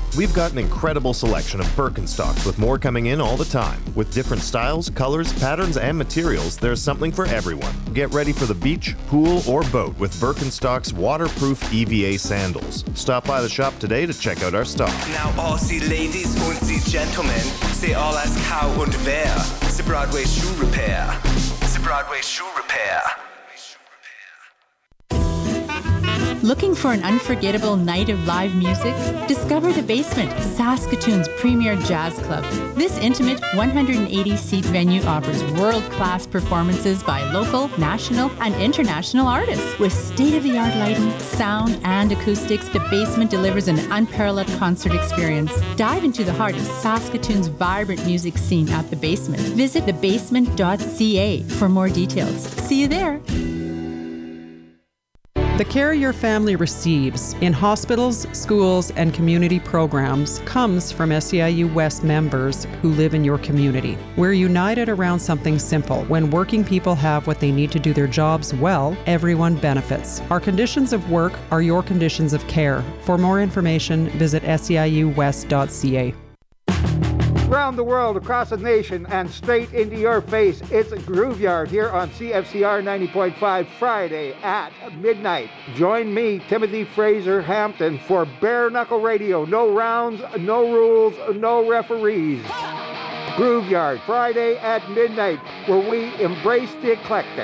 We've got an incredible selection of Birkenstocks with more coming in all the time. With different styles, colors, patterns, and materials, there's something for everyone. Get ready for the beach, pool, or boat with Birkenstock's waterproof EVA sandals. Stop by the shop today to check out our stock. Now all Sie Ladies und Sie Gentlemen, Sie all ask how und wer. The Broadway Shoe Repair. The Broadway Shoe Repair. Looking for an unforgettable night of live music? Discover The Basement, Saskatoon's premier jazz club. This intimate 180-seat venue offers world-class performances by local, national, and international artists. With state-of-the-art lighting, sound, and acoustics, The Basement delivers an unparalleled concert experience. Dive into the heart of Saskatoon's vibrant music scene at The Basement. Visit thebasement.ca for more details. See you there. The care your family receives in hospitals, schools, and community programs comes from SEIU West members who live in your community. We're united around something simple. When working people have what they need to do their jobs well, everyone benefits. Our conditions of work are your conditions of care. For more information, visit seiuwest.ca. Around the world, across the nation, and straight into your face, it's Grooveyard here on CFCR 90.5 Friday at midnight. Join me, Timothy Fraser Hampton, for Bare Knuckle Radio. No rounds, no rules, no referees. Grooveyard, Friday at midnight, where we embrace the eclectic.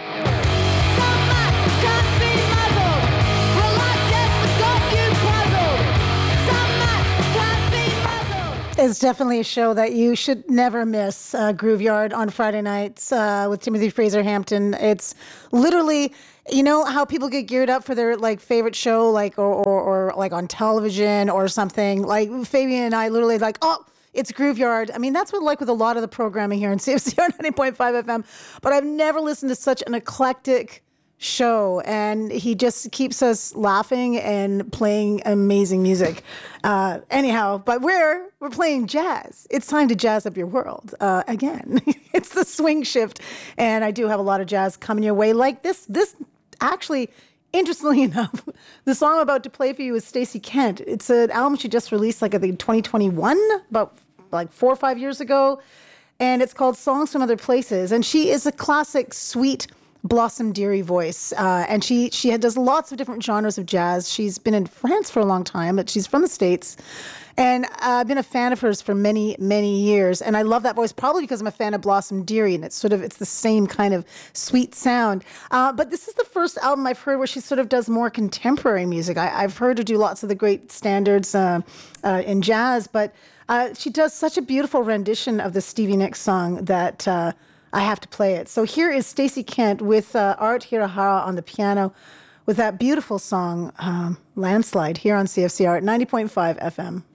It's definitely a show that you should never miss. Grooveyard on Friday nights with Timothy Fraser Hampton. It's literally, you know how people get geared up for their favorite show, or like on television or something. Like Fabian and I literally it's Grooveyard. I mean, that's what with a lot of the programming here on CFCR 90.5 FM. But I've never listened to such an eclectic show, and he just keeps us laughing and playing amazing music. Anyhow, but we're playing jazz. It's time to jazz up your world again. It's the swing shift, and I do have a lot of jazz coming your way. Like this actually, interestingly enough, the song I'm about to play for you is Stacey Kent. It's an album she just released, I think 2021, about 4 or 5 years ago, and it's called Songs from Other Places. And she is a classic, sweet Blossom Dearie voice, and she does lots of different genres of jazz. She's been in France for a long time, but she's from the States, and I've been a fan of hers for many, many years. And I love that voice, probably because I'm a fan of Blossom Dearie, and it's the same kind of sweet sound. But this is the first album I've heard where she sort of does more contemporary music. I've heard her do lots of the great standards in jazz, but she does such a beautiful rendition of the Stevie Nicks song that I have to play it. So here is Stacey Kent with Art Hirahara on the piano with that beautiful song, Landslide, here on CFCR at 90.5 FM.